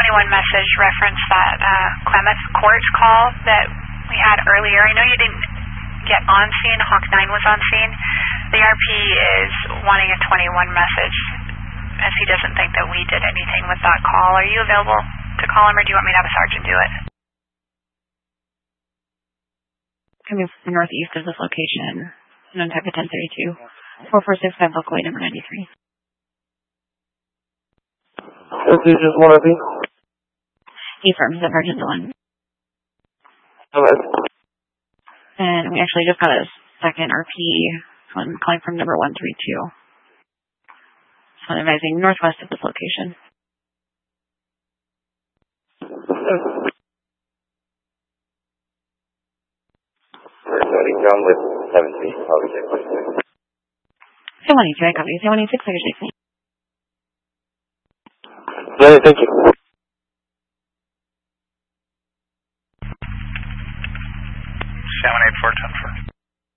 message referenced that Klamath Court call that we had earlier. I know you didn't get on scene. Hawk 9 was on scene. The RP is wanting a 21 message as he doesn't think that we did anything with that call. Are you available to call him, or do you want me to have a sergeant do it? Coming from the northeast of this location, known type of 1032, 4465 local way number 93. This is just one of these. He affirms that Virgin's the one. Okay. And we actually just got a second RP calling from number 132. So I'm advising northwest of this location. Starting down with 17, probably 6. 182, I copy. 186, I usually say. Yeah, thank you. 78410.